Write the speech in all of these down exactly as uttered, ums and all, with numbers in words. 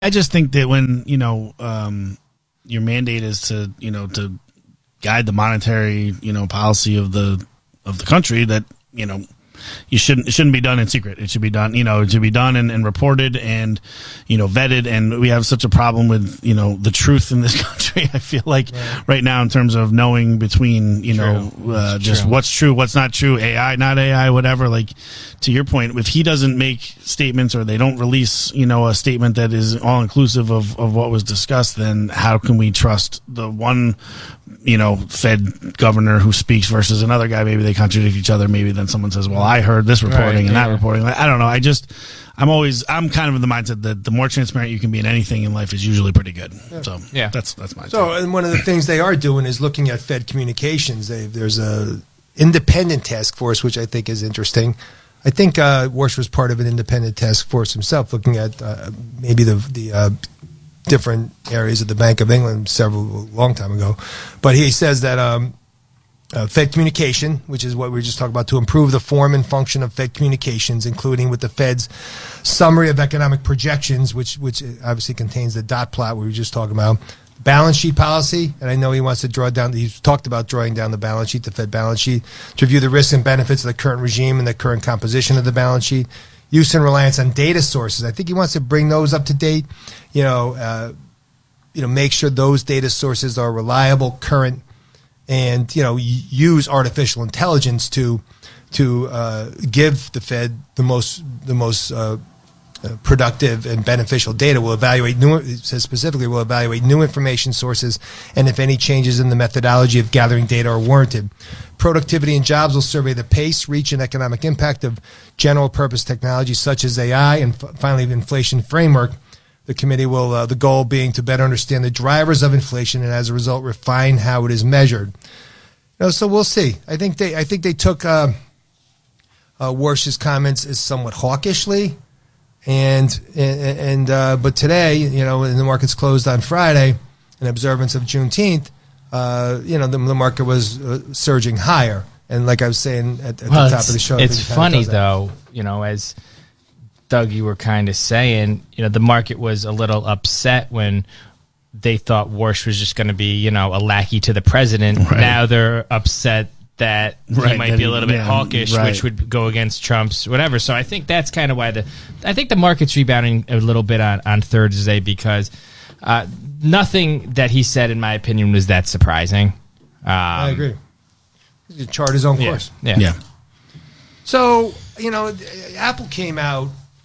I just think that when, you know, um, your mandate is to, you know, to guide the monetary, you know, policy of the of the country, that, you know, you shouldn't it shouldn't be done in secret. It should be done, you know, it should be done and, and reported and, you know, vetted. And we have such a problem with, you know, the truth in this country. I feel like right, right now in terms of knowing between, you know, uh, just true. what's true, what's not true, A I, not A I, whatever. Like, to your point, if he doesn't make statements or they don't release, you know, a statement that is all inclusive of, of what was discussed, then how can we trust the one, you know, Fed governor who speaks versus another guy? Maybe they contradict each other. Maybe then someone says, well, I heard this reporting right, and yeah. that reporting. I don't know. I just, I'm always, I'm kind of in the mindset that the more transparent you can be in anything in life is usually pretty good. Yeah. So yeah, that's, that's my So, take. And one of the things they are doing is looking at Fed communications. They, there's a independent task force, which I think is interesting. I think uh, Warsh was part of an independent task force himself, looking at uh, maybe the the uh, different areas of the Bank of England several a long time ago. But he says that um, uh, Fed communication, which is what we were just talking about, to improve the form and function of Fed communications, including with the Fed's summary of economic projections, which which obviously contains the dot plot we were just talking about. Balance sheet policy, and I know he wants to draw down, he's talked about drawing down the balance sheet, the Fed balance sheet, to review the risks and benefits of the current regime and the current composition of the balance sheet. Use and reliance on data sources. I think he wants to bring those up to date, you know, uh, you know, make sure those data sources are reliable, current, and, you know, use artificial intelligence to to uh, give the Fed the most the most uh, Uh, productive and beneficial data. Will evaluate new, it says specifically, will evaluate new information sources and if any changes in the methodology of gathering data are warranted. Productivity and jobs will survey the pace, reach, and economic impact of general purpose technologies such as A I, and f- finally the inflation framework. The committee will, uh, the goal being to better understand the drivers of inflation and as a result refine how it is measured. You know, so we'll see. I think they, I think they took uh, uh, Warsh's comments as somewhat hawkishly. And and, and uh, but today, you know, when the markets closed on Friday, in observance of Juneteenth, uh, you know, the, the market was uh, surging higher. And like I was saying at, at well, the top of the show, it's funny though, you know, as Doug, you were kind of saying, you know, the market was a little upset when they thought Warsh was just going to be, you know, a lackey to the president. Right. Now they're upset that right, he might be a little bit yeah, hawkish, right. which would go against Trump's whatever. So I think that's kind of why the I think the market's rebounding a little bit on, on Thursday because uh, nothing that he said, in my opinion, was that surprising. Um, I agree. He chart his own course. Yeah. yeah. Yeah. So, you know, Apple came out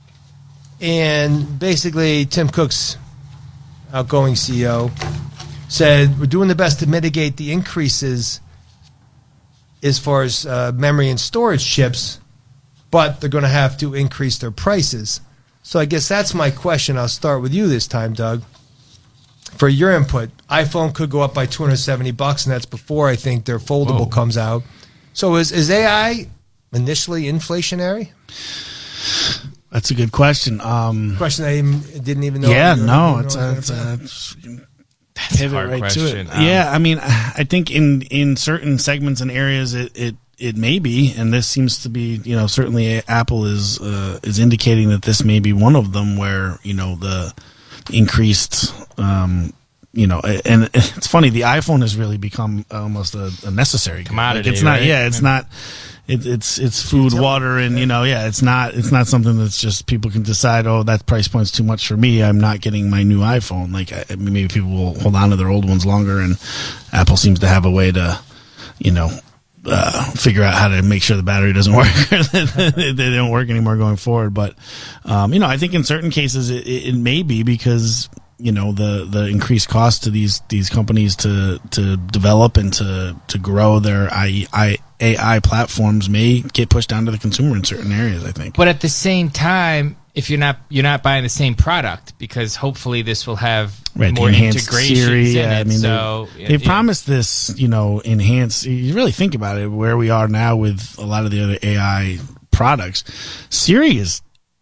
and basically Tim Cook's outgoing C E O said, we're doing the best to mitigate the increases as far as uh, memory and storage chips, but they're going to have to increase their prices. So I guess that's my question. I'll start with you this time, Doug. For your input, iPhone could go up by two hundred seventy bucks, and that's before I think their foldable Whoa. comes out. So is, is A I initially inflationary? That's a good question. Um, question I even, didn't even know. Yeah, no, it's a, it's a, it's That's pivot a hard right question. to it. Um, yeah, I mean, I think in, in certain segments and areas, it, it, it may be, and this seems to be, you know, certainly Apple is uh, is indicating that this may be one of them where, you know, the increased, um, you know, and it's funny, the iPhone has really become almost a, a necessary commodity. Like it's not, right? yeah, it's not. It, it's it's food, water, and you know, yeah, it's not it's not something that's just people can decide. Oh, that price point's too much for me. I'm not getting my new iPhone. Like I, maybe people will hold on to their old ones longer, and Apple seems to have a way to, you know, uh, figure out how to make sure the battery doesn't work. They don't work anymore going forward. But um, you know, I think in certain cases it, it may be because, you know, the, the increased cost to these, these companies to, to develop and to, to grow their I, I, A I platforms may get pushed down to the consumer in certain areas, I think. But at the same time, if you're not you're not buying the same product, because hopefully this will have right, more integrations Siri, in yeah, it. I mean, so they, they promised this, you know, enhance. You really think about it, where we are now with a lot of the other A I products. Siri is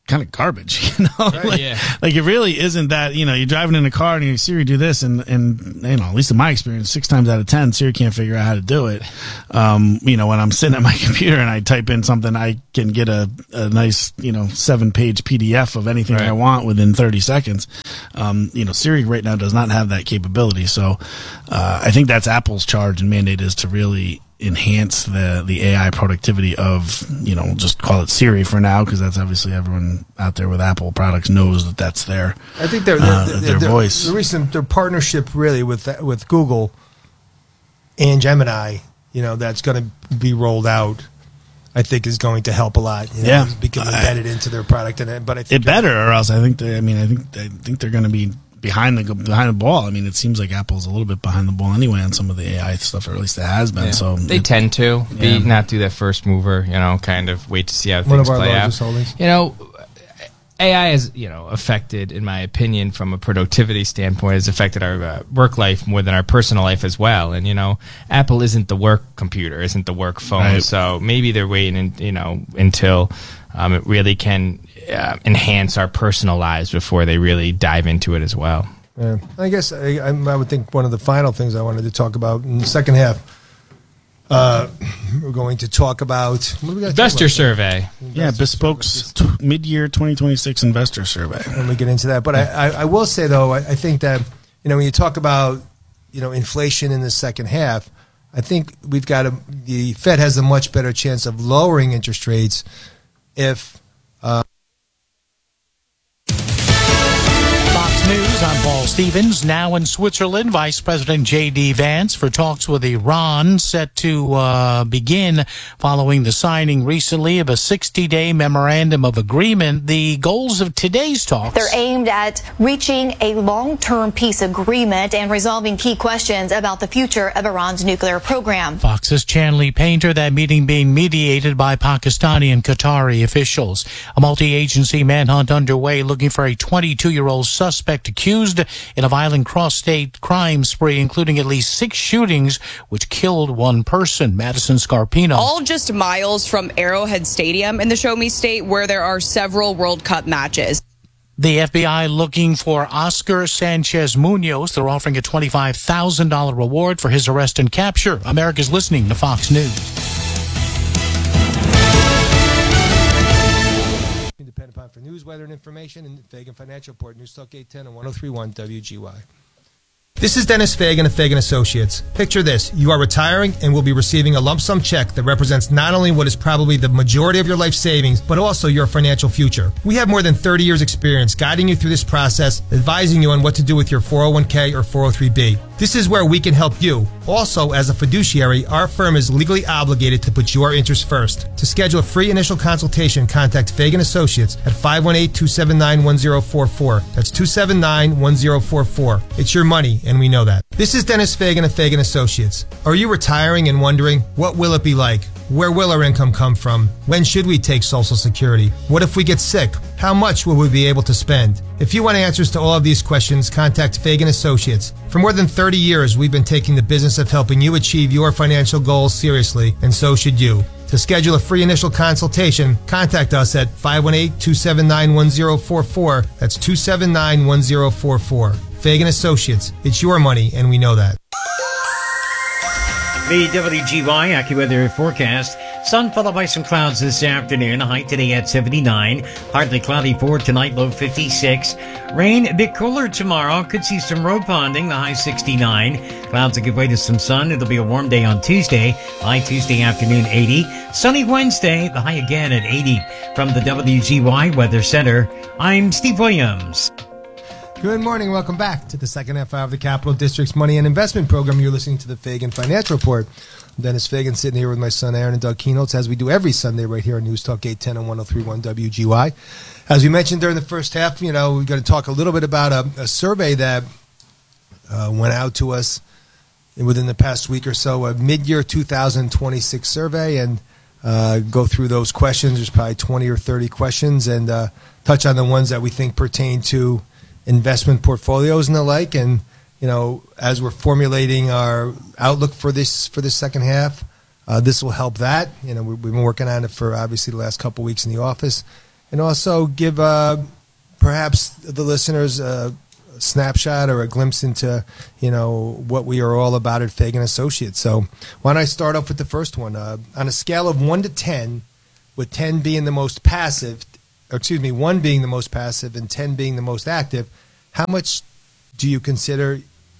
kind of garbage, you know, Right. like, Yeah. like it really isn't that, you know, you're driving in a car and you Siri do this and, and, you know, at least in my experience, six times out of ten, Siri can't figure out how to do it. Um, you know, when I'm sitting at my computer and I type in something, I can get a, a nice, you know, seven page P D F of anything Right. I want within thirty seconds. Um, you know, Siri right now does not have that capability. So, uh, I think that's Apple's charge and mandate is to really enhance the the A I productivity of, you know, just call it Siri for now, because that's obviously everyone out there with Apple products knows that that's their I think their uh, their, their their, voice. the recent their partnership really with with Google and Gemini, you know, that's going to be rolled out, I think is going to help a lot. You know, Yeah. it's become embedded into their product, and it- but I think It better, or else I think they, I mean I think I think they're going to be behind the behind the ball. I mean, it seems like Apple's a little bit behind the ball anyway on some of the A I stuff, or at least it has been. Yeah. So they it- tend to be Yeah. not do that first mover, you know, kind of wait to see how one things of our play out. largest holdings. You know, A I is, you know, affected, in my opinion, from a productivity standpoint, has affected our uh, work life more than our personal life as well. And, you know, Apple isn't the work computer, isn't the work phone. Right. So maybe they're waiting, in, you know, until um, it really can uh, enhance our personal lives before they really dive into it as well. Yeah. I guess I, I I would think one of the final things I wanted to talk about in the second half, uh, we're going to talk about what do we got to talk Investor about? survey. yeah, Bespoke's t- mid-year twenty twenty-six investor survey. When we get into that. But I, I, I will say, though, I, I think that, you know, when you talk about, you know, inflation in the second half, I think we've got a, the Fed has a much better chance of lowering interest rates if Fox News, I'm Paul Stevens. Now in Switzerland, Vice President J D. Vance for talks with Iran set to uh, begin following the signing recently of a sixty-day memorandum of agreement. The goals of today's talks. They're aimed at reaching a long-term peace agreement and resolving key questions about the future of Iran's nuclear program. Fox's Chanley Painter, that meeting being mediated by Pakistani and Qatari officials. A multi-agency manhunt underway looking for a twenty-two-year-old suspect accused in a violent cross-state crime spree, including at least six shootings, which killed one person. Madison Scarpino. All just miles from Arrowhead Stadium in the Show Me State, where there are several World Cup matches. The F B I looking for Oscar Sanchez Munoz. They're offering a twenty-five thousand dollars reward for his arrest and capture. America's listening to Fox News. Independent Pod for news, weather, and information, and Fagan Financial Report, News Talk eight ten and one oh three point one W G Y. This is Dennis Fagan of Fagan Associates. Picture this. You are retiring and will be receiving a lump sum check that represents not only what is probably the majority of your life savings, but also your financial future. We have more than thirty years experience guiding you through this process, advising you on what to do with your four oh one k or four oh three b. This is where we can help you. Also, as a fiduciary, our firm is legally obligated to put your interests first. To schedule a free initial consultation, contact Fagan Associates at five one eight, two seven nine, one oh four four. That's two seven nine, one oh four four. It's your money, and we know that. This is Dennis Fagan of Fagan Associates. Are you retiring and wondering, what will it be like? Where will our income come from? When should we take Social Security? What if we get sick? How much will we be able to spend? If you want answers to all of these questions, contact Fagan Associates. For more than thirty years, we've been taking the business of helping you achieve your financial goals seriously, and so should you. To schedule a free initial consultation, contact us at five one eight, two seven nine, one oh four four. That's two seven nine, one oh four four. Fagan Associates. It's your money, and we know that. The W G Y AccuWeather forecast. Sun followed by some clouds this afternoon. High today at seventy-nine. Partly cloudy for tonight, low fifty-six. Rain a bit cooler tomorrow. Could see some road ponding, the high sixty-nine. Clouds that give way to some sun. It'll be a warm day on Tuesday. High Tuesday afternoon, eighty. Sunny Wednesday, the high again at eighty. From the W G Y Weather Center, I'm Steve Williams. Good morning. Welcome back to the second half hour of the Capital District's Money and Investment Program. You're listening to the Fagan Financial Report. I'm Dennis Fagan, sitting here with my son Aaron and Doug Keynotes, as we do every Sunday right here on News Talk eight ten and one oh three point one W G Y. As we mentioned during the first half, you know, we're going to talk a little bit about a, a survey that uh, went out to us within the past week or so, a mid-year two thousand twenty-six survey, and uh, go through those questions. There's probably twenty or thirty questions, and uh, touch on the ones that we think pertain to investment portfolios and the like. And you know, as we're formulating our outlook for this for this second half, uh, this will help that. You know, we, we've been working on it for obviously the last couple of weeks in the office, and also give uh, perhaps the listeners a snapshot or a glimpse into, you know, what we are all about at Fagan Associates. So why don't I start off with the first one? Uh, on a scale of one to ten, with ten being the most passive, or excuse me, one being the most passive and ten being the most active, how much do you consider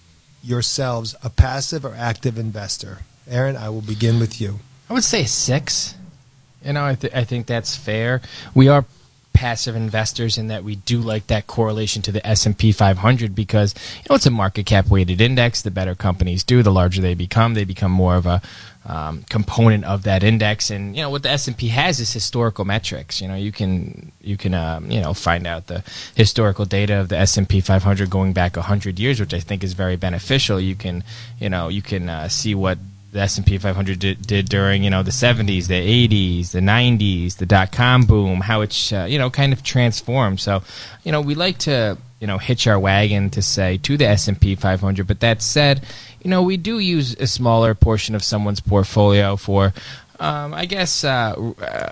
yourselves a passive or active investor? Aaron, I will begin with you. I would say six. You know, I, th- I think that's fair. We are passive investors in that we do like that correlation to the S and P five hundred because, you know, it's a market cap weighted index. The better companies do, the larger they become. They become more of a um, component of that index. And, you know, what the S and P has is historical metrics. You know, you can, you can um, you know, find out the historical data of the S and P five hundred going back one hundred years, which I think is very beneficial. You can, you know, you can uh, see what the S and P five hundred did, did during, you know, the seventies, the eighties, the nineties, the dot-com boom, how it's, uh, you know, kind of transformed. So, you know, we like to, you know, hitch our wagon to say to the S and P five hundred. But that said, you know, we do use a smaller portion of someone's portfolio for, um, I guess, uh, uh,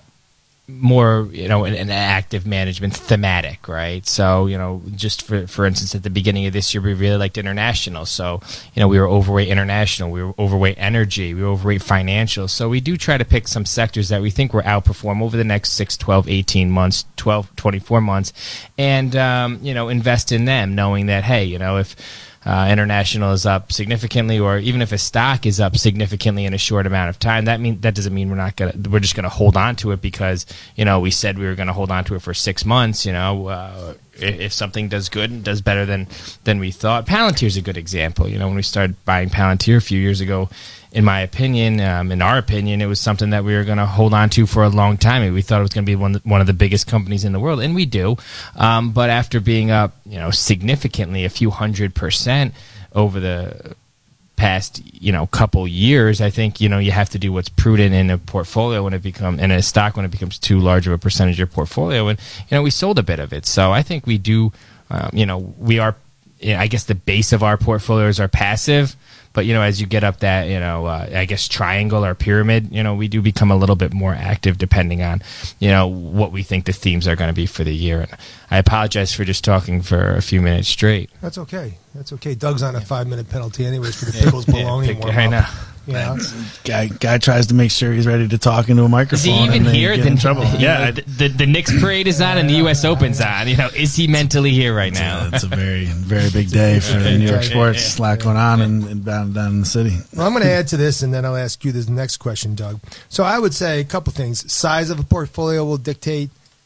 more, you know, an, an active management thematic, right? So, you know, just for for instance, at the beginning of this year, we really liked international. So, you know, we were overweight international, we were overweight energy, we were overweight financial. So we do try to pick some sectors that we think will outperform over the next six, twelve, eighteen months, twelve, twenty-four months, and, um, you know, invest in them, knowing that, hey, you know, if Uh, international is up significantly, or even if a stock is up significantly in a short amount of time, that mean that doesn't mean we're not gonna we're just gonna hold on to it because, you know, we said we were gonna hold on to it for six months. You know, uh, if, if something does good and does better than than we thought, Palantir is a good example. You know, when we started buying Palantir a few years ago, in my opinion, um, in our opinion, it was something that we were going to hold on to for a long time. We thought it was going to be one, one of the biggest companies in the world, and we do. Um, but after being up, you know, significantly, a few hundred percent over the past, you know, couple years, I think, you know, you have to do what's prudent in a portfolio when it becomes, in a stock when it becomes too large of a percentage of your portfolio. And, you know, we sold a bit of it. So I think we do, um, you know, we are, you know, I guess the base of our portfolios are passive. But, you know, as you get up that, you know, uh, I guess triangle or pyramid, you know, we do become a little bit more active depending on, you know, what we think the themes are going to be for the year. And I apologize for just talking for a few minutes straight. That's okay. That's okay. Doug's on a five-minute penalty anyways for the pickles bologna yeah, pick, warm-up. I know. You know? Guy, guy tries to make sure he's ready to talk into a microphone. Is he even and then here? you get in The, trouble. you Yeah, know, the, the the Knicks parade is on and the U S Open's on. You know, is he mentally here right now? It's a very, very big day for New York sports. A lot going on and, and down down in the city. Well, I'm going to add to this, and then I'll ask you this next question, Doug. So I would say a couple things. Size of a portfolio will dictate.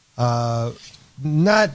Uh, not,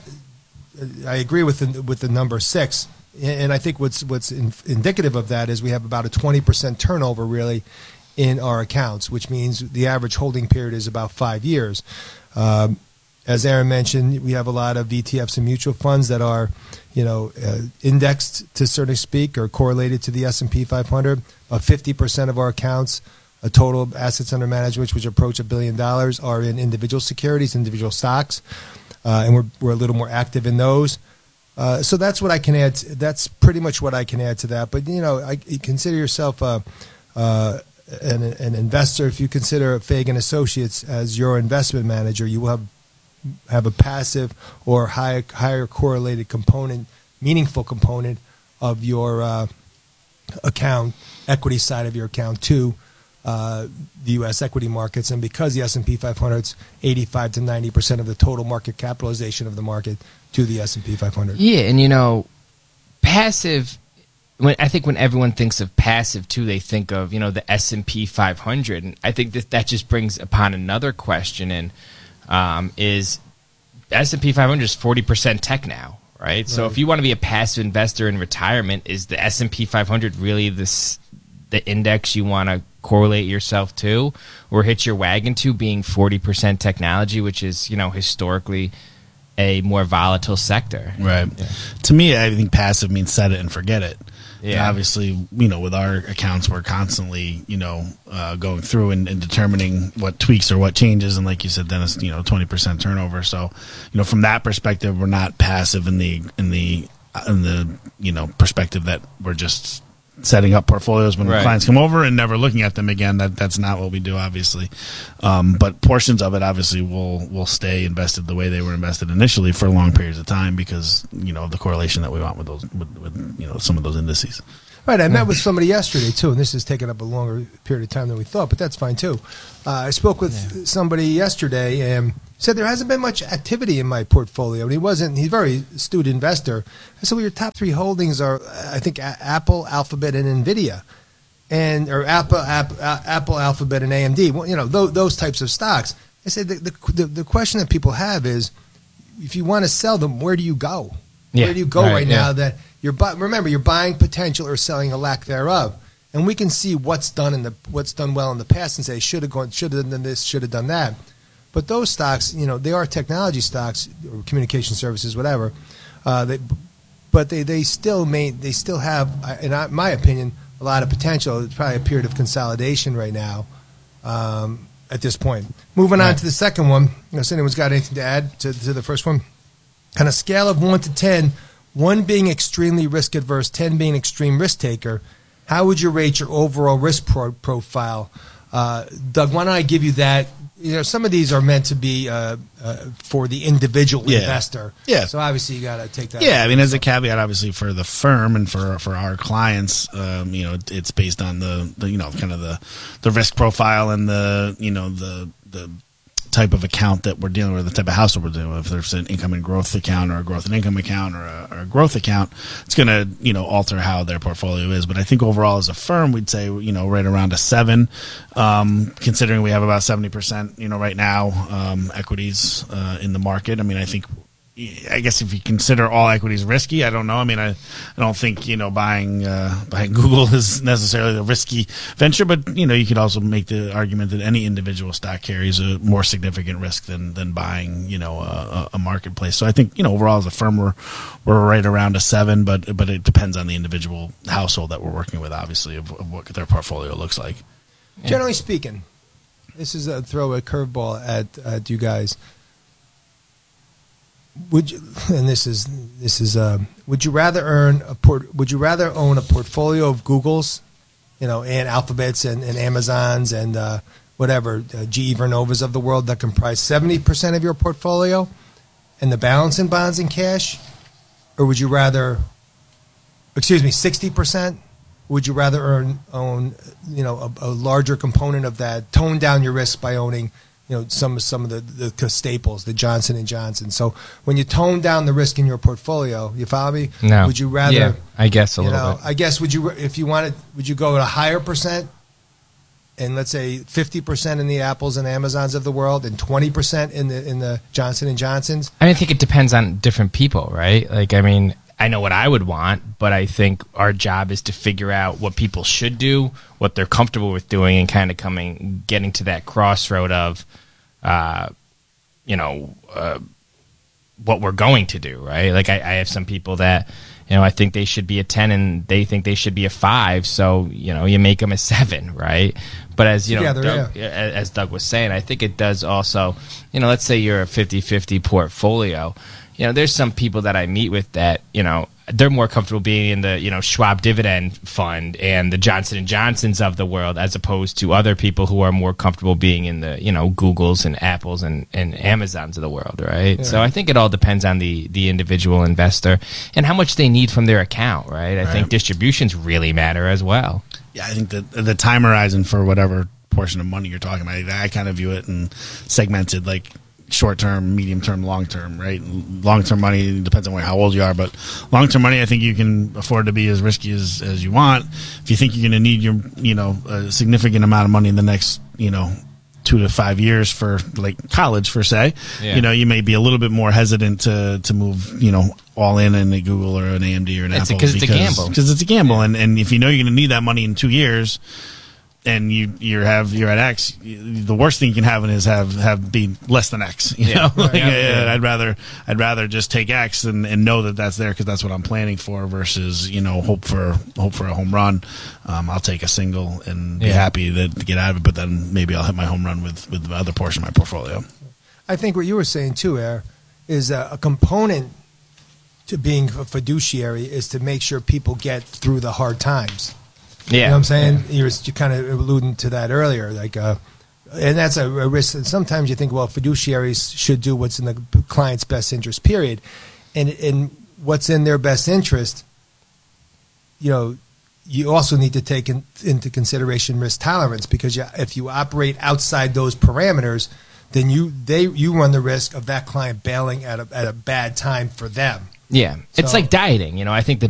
I agree with the, with the number six, and I think what's what's in, indicative of that is we have about a twenty percent turnover really in our accounts, which means the average holding period is about five years. Um, as Aaron mentioned, we have a lot of E T Fs and mutual funds that are, you know, uh, indexed to, so to speak, or correlated to the S and P five hundred. About fifty percent of our accounts, a total of assets under management, which approach a billion dollars, are in individual securities, individual stocks, uh, and we're we're a little more active in those. Uh, so that's what I can add. To, that's pretty much what I can add to that. But you know, I, you consider yourself a. Uh, An, an investor. If you consider Fagan Associates as your investment manager, you will have have a passive or high, higher correlated component, meaningful component of your uh, account, equity side of your account to uh, the U S equity markets. And because the S and P five hundred is eighty-five to ninety percent of the total market capitalization of the market to the S and P five hundred. Yeah, and you know, passive. When, I think when everyone thinks of passive too, they think of, you know, the S and P five hundred, and I think that that just brings upon another question, and um, is S and P five hundred is forty percent tech now, right? right? So if you want to be a passive investor in retirement, is the S and P five hundred really this the index you want to correlate yourself to, or hit your wagon to, being forty percent technology, which is, you know, historically a more volatile sector? Right. Yeah. To me, I think passive means set it and forget it. Yeah. And obviously, you know, with our accounts, we're constantly, you know, uh, going through and, and determining what tweaks or what changes. And like you said, Dennis, you know, twenty percent turnover. So, you know, from that perspective, we're not passive in the in the in the you know perspective that we're just setting up portfolios when Right. clients come over and never looking at them again. That that's not what we do, obviously. Um, but portions of it obviously will will stay invested the way they were invested initially for long periods of time because you know of the correlation that we want with those with, with you know some of those indices. Right, I met with somebody yesterday too, and this has taken up a longer period of time than we thought, but that's fine too. Uh, I spoke with yeah. somebody yesterday and said there hasn't been much activity in my portfolio, and he wasn't. He's a very astute investor. I said, well, your top three holdings are, I think, a- Apple, Alphabet, and Nvidia, and or Apple, App, uh, Apple, Alphabet, and A M D. Well, you know, those, those types of stocks. I said the, the the the question that people have is, if you want to sell them, where do you go? Yeah, where do you go right, right yeah. now that you're bu- remember you're buying potential or selling a lack thereof, and we can see what's done in the what's done well in the past and say should have gone should have done this, should have done that. But those stocks, you know, they are technology stocks or communication services, whatever. Uh, they, but they, they still may they still have, in my opinion, a lot of potential. It's probably a period of consolidation right now um, at this point. Moving right. on to the second one. Unless anyone's got anything to add to, to the first one. On a scale of one to ten, one being extremely risk adverse, ten being extreme risk taker, how would you rate your overall risk pro- profile? Uh, Doug, why don't I give you that? You know, some of these are meant to be uh, uh, for the individual Yeah. investor. Yeah. So obviously you got to take that. Yeah, I mean, as a caveat, obviously for the firm and for for our clients, um, you know, it's based on the, the you know kind of the the risk profile and the you know the the type of account that we're dealing with, the type of household we're dealing with. If there's an income and growth account or a growth and income account or a, or a growth account, it's going to, you know, alter how their portfolio is. But I think overall as a firm, we'd say, you know, right around a seven, um, considering we have about seventy percent, you know, right now, um, equities, uh, in the market. I mean, I think, I guess if you consider all equities risky, I don't know. I mean, I, I don't think, you know, buying, uh, buying Google is necessarily a risky venture, but, you know, you could also make the argument that any individual stock carries a more significant risk than, than buying, you know, a, a marketplace. So I think, you know, overall as a firm, we're, we're right around a seven, but, but it depends on the individual household that we're working with, obviously, of, of what their portfolio looks like. Generally speaking, this is a throw a curveball at, at you guys. Would you, and this is this is uh, would you rather earn a port, would you rather own a portfolio of Googles, you know, and Alphabets and, and Amazons and uh, whatever uh, G E Vernovas of the world that comprise seventy percent of your portfolio, and the balance in bonds and cash, or would you rather, excuse me, sixty percent? Would you rather earn own you know a, a larger component of that, tone down your risk by owning, you know, some some of the, the staples, the Johnson and Johnson. So when you tone down the risk in your portfolio, you follow me? No. Would you rather? Yeah, I guess a you little know, bit. I guess would you if you wanted? Would you go at a higher percent, and let's say fifty percent in the Apples and Amazons of the world, and twenty percent in the in the Johnson and Johnsons? I mean, I think it depends on different people, right? Like, I mean, I know what I would want, but I think our job is to figure out what people should do, what they're comfortable with doing, and kind of coming, getting to that crossroad of, uh, you know, uh, what we're going to do, right? Like, I, I have some people that, you know, I think they should be a ten and they think they should be a five. So, you know, you make them a seven, right? But as, you Together, know, Doug, yeah. as Doug was saying, I think it does also, you know, let's say you're a fifty-fifty portfolio. You know, there's some people that I meet with that, you know, they're more comfortable being in the, you know, Schwab Dividend Fund and the Johnson and Johnsons of the world, as opposed to other people who are more comfortable being in the, you know, Googles and Apples and, and Amazons of the world, right? Yeah. So I think it all depends on the, the individual investor and how much they need from their account, right? I right. think distributions really matter as well. Yeah, I think that the time horizon for whatever portion of money you're talking about, I kind of view it in segmented, like short term, medium term, long term, right? Long term money depends on how old you are, but long term money, I think you can afford to be as risky as, as you want. If you think you're going to need your, you know, a significant amount of money in the next, you know, two to five years for like college, for say, yeah. you know, you may be a little bit more hesitant to to move, you know, all in in a Google or an A M D or an it's Apple because it's a gamble. Because it's a gamble, yeah. and and if you know you're going to need that money in two years. And you you have you're at X. The worst thing you can have is have have be less than X. You yeah. know, like, yeah, yeah. I'd rather I'd rather just take X and, and know that that's there because that's what I'm planning for. Versus you know hope for hope for a home run. Um, I'll take a single and be yeah. happy that to get out of it. But then maybe I'll hit my home run with with the other portion of my portfolio. I think what you were saying too, Air, is a, a component to being a fiduciary is to make sure people get through the hard times. Yeah. You know what I'm saying? Yeah. You're, you're kind of alluding to that earlier. Like, uh, and that's a, a risk. And sometimes you think, well, fiduciaries should do what's in the client's best interest, period. And, and what's in their best interest, you know, you also need to take in, into consideration risk tolerance, because you, if you operate outside those parameters, then you they you run the risk of that client bailing at a, at a bad time for them. Yeah, So, it's like dieting. You know, I think the